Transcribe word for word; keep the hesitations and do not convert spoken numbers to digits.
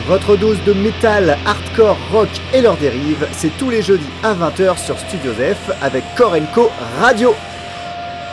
Votre dose de métal, hardcore, rock et leurs dérives, c'est tous les jeudis à vingt heures sur Studio F avec Core and Co Radio.